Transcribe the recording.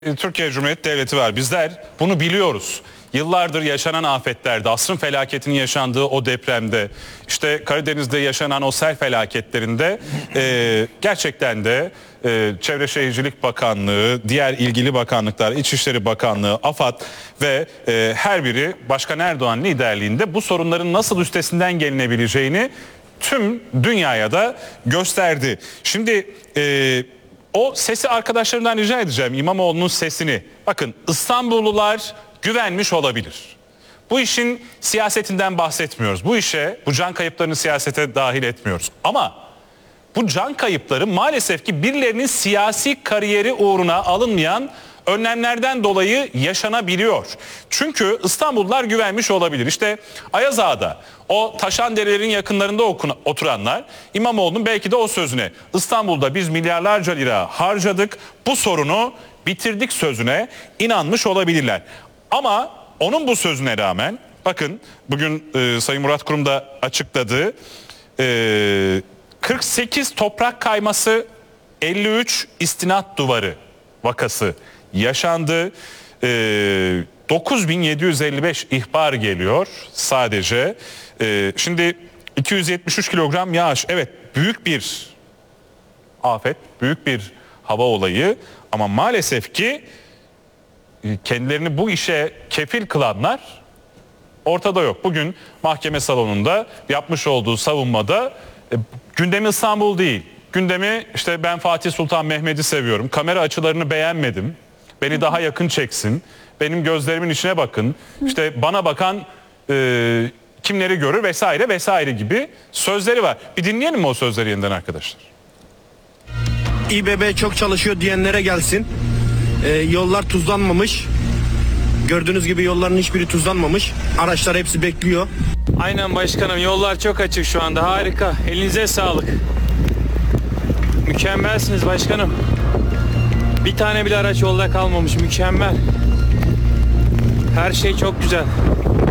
Türkiye Cumhuriyeti Devleti var. Bizler bunu biliyoruz. Yıllardır yaşanan afetlerde, asrın felaketinin yaşandığı o depremde, işte Karadeniz'de yaşanan o sel felaketlerinde gerçekten de Çevre Şehircilik Bakanlığı, diğer ilgili bakanlıklar, İçişleri Bakanlığı, AFAD ve her biri Başkan Erdoğan liderliğinde bu sorunların nasıl üstesinden gelinebileceğini tüm dünyaya da gösterdi. Şimdi o sesi arkadaşlarımdan rica edeceğim, İmamoğlu'nun sesini. Bakın, İstanbullular güvenmiş olabilir. Bu işin siyasetinden bahsetmiyoruz. Bu can kayıplarını siyasete dahil etmiyoruz. Ama bu can kayıpları maalesef ki birilerinin siyasi kariyeri uğruna alınmayan önlemlerden dolayı yaşanabiliyor. Çünkü İstanbullular güvenmiş olabilir. İşte Ayaz Ağa'da o taşan derelerin yakınlarında oturanlar İmamoğlu'nun belki de o sözüne, İstanbul'da biz milyarlarca lira harcadık, bu sorunu bitirdik sözüne inanmış olabilirler. Ama onun bu sözüne rağmen bakın bugün Sayın Murat Kurum da açıkladı. 48 toprak kayması, 53 istinat duvarı vakası yaşandı. 9755 ihbar geliyor sadece. Şimdi 273 kilogram yağış, evet, büyük bir afet, büyük bir hava olayı ama maalesef ki kendilerini bu işe kefil kılanlar ortada yok. Bugün mahkeme salonunda yapmış olduğu savunmada gündemi İstanbul değil. Gündemi işte ben Fatih Sultan Mehmet'i seviyorum. Kamera açılarını beğenmedim. Beni daha yakın çeksin. Benim gözlerimin içine bakın. İşte bana bakan kimleri görür vesaire vesaire gibi sözleri var. Bir dinleyelim mi o sözleri yeniden arkadaşlar? İBB çok çalışıyor diyenlere gelsin. Yollar tuzlanmamış. Gördüğünüz gibi yolların hiçbiri tuzlanmamış. Araçlar hepsi bekliyor. Aynen başkanım, yollar çok açık şu anda, harika. Elinize sağlık. Mükemmelsiniz başkanım. Bir tane bile araç yolda kalmamış, mükemmel. Her şey çok güzel.